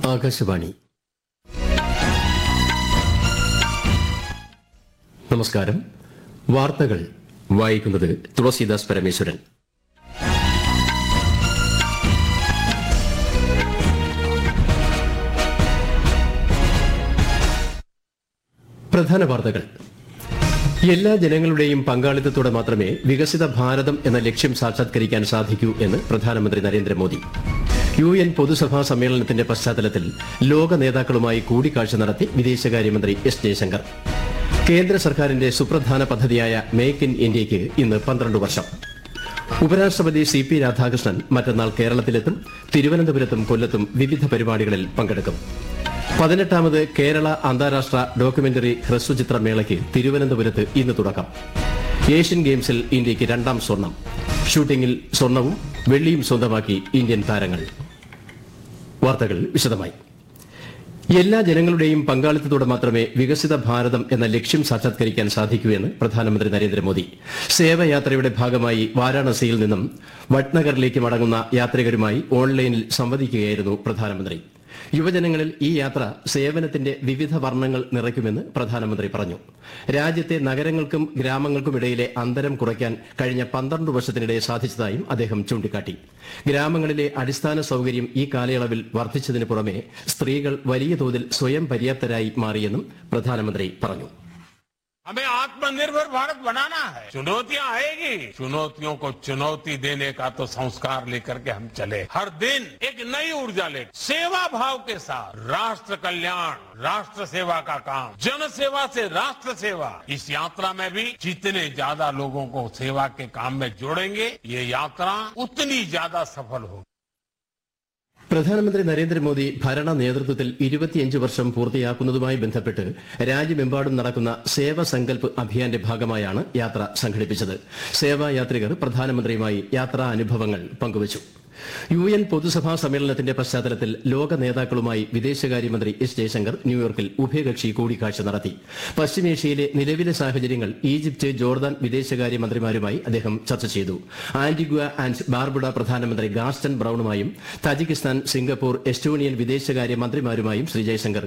ആകാശവാണി. നമസ്കാരം. വാർത്തകൾ വായിക്കുന്നത് തുളസീദാസ് പരമേശ്വരൻ. പ്രധാന വാർത്തകൾ. എല്ലാ ജനങ്ങളുടെയും പങ്കാളിത്തത്തോടെ മാത്രമേ വികസിത ഭാരതം എന്ന ലക്ഷ്യം സാക്ഷാത്കരിക്കാൻ സാധിക്കൂ എന്ന് പ്രധാനമന്ത്രി നരേന്ദ്രമോദി. UN പൊതുസഭാ സമ്മേളനത്തിന്റെ പശ്ചാത്തലത്തിൽ ലോക നേതാക്കളുമായി കൂടിക്കാഴ്ച നടത്തി വിദേശകാര്യമന്ത്രി എസ് ജയശങ്കർ. കേന്ദ്ര സർക്കാരിന്റെ സുപ്രധാന പദ്ധതിയായ മേക്ക് ഇൻ ഇന്ത്യയ്ക്ക് ഇന്ന് 12 വർഷം. ഉപരാഷ്ട്രപതി CP രാധാകൃഷ്ണൻ മറ്റന്നാൾ കേരളത്തിലെത്തും. തിരുവനന്തപുരത്തും കൊല്ലത്തും വിവിധ പരിപാടികളിൽ പങ്കെടുക്കും. 18ാമത് കേരള അന്താരാഷ്ട്ര ഡോക്യുമെന്ററി ഹ്രസ്വചിത്ര മേളയ്ക്ക് തിരുവനന്തപുരത്ത് ഇന്ന് തുടക്കം. ഏഷ്യൻ ഗെയിംസിൽ ഇന്ത്യയ്ക്ക് 2ാം സ്വർണം. ഷൂട്ടിംഗിൽ സ്വർണവും വെള്ളിയും സ്വന്തമാക്കി ഇന്ത്യൻ താരങ്ങൾ. വാർത്തകൾ വിശദമായി. എല്ലാ ജനങ്ങളുടെയും പങ്കാളിത്തത്തോടെ മാത്രമേ വികസിത ഭാരതം എന്ന ലക്ഷ്യം സാക്ഷാത്കരിക്കാൻ സാധിക്കൂ എന്ന് പ്രധാനമന്ത്രി നരേന്ദ്രമോദി. സേവയാത്രയുടെ ഭാഗമായി വാരാണസിയിൽ നിന്നും വഡ്നഗറിലേക്ക് മടങ്ങുന്ന യാത്രികരുമായി ഓൺലൈനിൽ സംവദിക്കുകയായിരുന്നു പ്രധാനമന്ത്രി. യുവജനങ്ങളിൽ ഈ യാത്ര സേവനത്തിന്റെ വിവിധ വർണ്ണങ്ങൾ നിറയ്ക്കുമെന്ന് പ്രധാനമന്ത്രി പറഞ്ഞു. രാജ്യത്തെ നഗരങ്ങൾക്കും ഗ്രാമങ്ങൾക്കുമിടയിലെ അന്തരം കുറയ്ക്കാൻ കഴിഞ്ഞ 12 വർഷത്തിനിടെ സാധിച്ചതായും അദ്ദേഹം ചൂണ്ടിക്കാട്ടി. ഗ്രാമങ്ങളിലെ അടിസ്ഥാന സൌകര്യം ഈ കാലയളവിൽ വർദ്ധിച്ചതിന് പുറമെ സ്ത്രീകൾ വലിയ തോതിൽ സ്വയം പര്യാപ്തരായി മാറിയെന്നും പ്രധാനമന്ത്രി പറഞ്ഞു. हमें आत्मनिर्भर भारत बनाना है. चुनौतियां आएगी, चुनौतियों को चुनौती देने का तो संस्कार लेकर के हम चले. हर दिन एक नई ऊर्जा ले, सेवा भाव के साथ राष्ट्र कल्याण, राष्ट्र सेवा का काम, जन सेवा से राष्ट्र सेवा. इस यात्रा में भी जितने ज्यादा लोगों को सेवा के काम में जोड़ेंगे, ये यात्रा उतनी ज्यादा सफल होगी. പ്രധാനമന്ത്രി നരേന്ദ്രമോദി ഭരണ നേതൃത്വത്തിൽ 25 വർഷം പൂർത്തിയാക്കുന്നതുമായി ബന്ധപ്പെട്ട് രാജ്യമെമ്പാടും നടക്കുന്ന സേവ സങ്കൽപ് അഭിയാന്റെ ഭാഗമായാണ് യാത്ര സംഘടിപ്പിച്ചത്. സേവായാത്രികർ പ്രധാനമന്ത്രിയുമായി യാത്രാ അനുഭവങ്ങൾ പങ്കുവച്ചു. UN പൊതുസഭാ സമ്മേളനത്തിന്റെ പശ്ചാത്തലത്തിൽ ലോക നേതാക്കളുമായി വിദേശകാര്യമന്ത്രി എസ് ജയശങ്കർ ന്യൂയോർക്കിൽ ഉഭയകക്ഷി കൂടിക്കാഴ്ച നടത്തി. പശ്ചിമേഷ്യയിലെ നിലവിലെ സാഹചര്യങ്ങൾ ഈജിപ്ത്, ജോർദാൻ വിദേശകാര്യമന്ത്രിമാരുമായി അദ്ദേഹം ചർച്ച ചെയ്തു. ആന്റിഗ്വ ആൻഡ് ബാർബുഡ പ്രധാനമന്ത്രി Gaston ബ്രൌണുമായും Tajikistan, Singapore, Estonian വിദേശകാര്യമന്ത്രിമാരുമായും Shri Jaishankar